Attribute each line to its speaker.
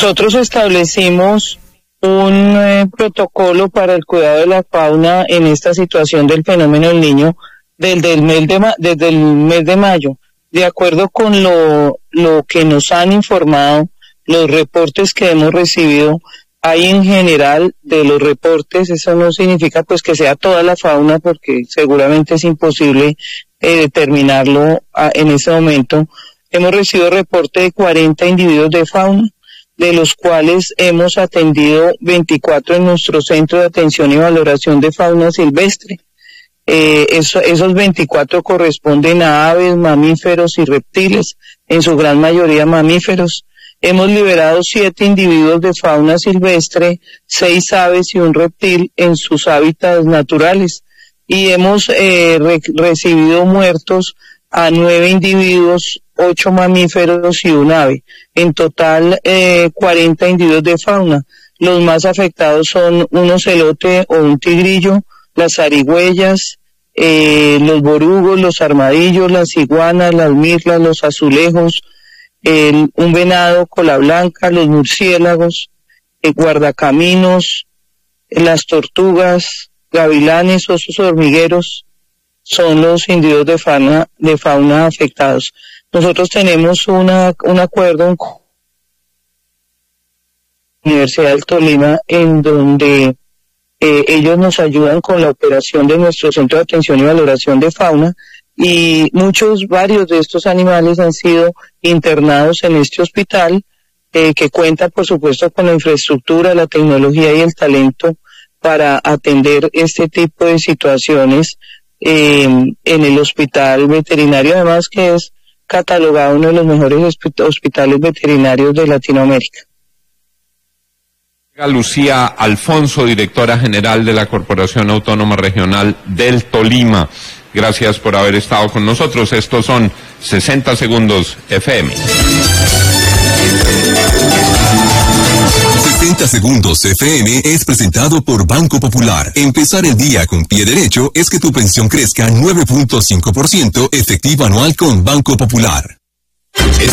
Speaker 1: Nosotros establecimos un protocolo para el cuidado de la fauna en esta situación del fenómeno del Niño desde el mes de mayo. De acuerdo con lo que nos han informado, los reportes que hemos recibido, hay en general de los reportes, eso no significa pues que sea toda la fauna, porque seguramente es imposible determinarlo en ese momento. Hemos recibido reporte de 40 individuos de fauna, de los cuales hemos atendido 24 en nuestro centro de atención y valoración de fauna silvestre. Esos 24 corresponden a aves, mamíferos y reptiles, en su gran mayoría mamíferos. Hemos liberado 7 individuos de fauna silvestre, 6 aves y un reptil en sus hábitats naturales. Y hemos recibido muertos a 9 individuos, 8 mamíferos y un ave. En total, 40 individuos de fauna. Los más afectados son un ocelote o un tigrillo, las zarigüeyas, los borugos, los armadillos, las iguanas, las mirlas, los azulejos, un venado, cola blanca, los murciélagos, guardacaminos, las tortugas, gavilanes, osos hormigueros, son los individuos de fauna afectados. Nosotros tenemos un acuerdo con la Universidad del Tolima en donde ellos nos ayudan con la operación de nuestro centro de atención y valoración de fauna, y varios de estos animales han sido internados en este hospital, que cuenta por supuesto con la infraestructura, la tecnología y el talento para atender este tipo de situaciones en el hospital veterinario, además que es catalogado uno de los mejores hospitales veterinarios de Latinoamérica.
Speaker 2: Lucía Alfonso, directora general de la Corporación Autónoma Regional del Tolima. Gracias por haber estado con nosotros. Estos son 60 Segundos FM.
Speaker 3: 60 Segundos FM es presentado por Banco Popular. Empezar el día con pie derecho es que tu pensión crezca 9.5% efectiva anual con Banco Popular.